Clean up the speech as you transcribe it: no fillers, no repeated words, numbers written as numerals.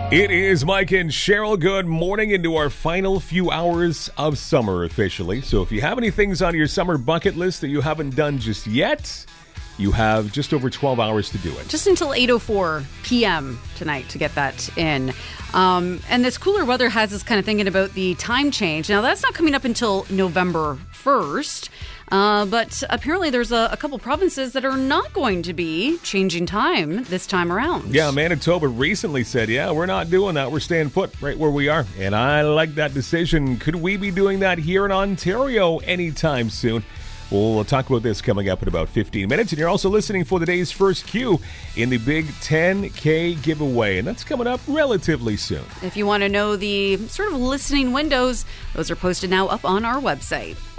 It is Mike and Cheryl. Good morning into our final few hours of summer officially. So if you have any things on your summer bucket list that you haven't done just yet, you have just over 12 hours to do it. Just until 8:04 p.m. tonight to get that in. And this cooler weather has us kind of thinking about the time change. Now, that's not coming up until November 1st. But apparently there's a couple provinces that are not going to be changing time this time around. Yeah, Manitoba recently said, we're not doing that. We're staying put right where we are. And I like that decision. Could we be doing that here in Ontario anytime soon? We'll talk about this coming up in about 15 minutes. And you're also listening for the day's first cue in the big 10K giveaway. And that's coming up relatively soon. If you want to know the sort of listening windows, those are posted now up on our website.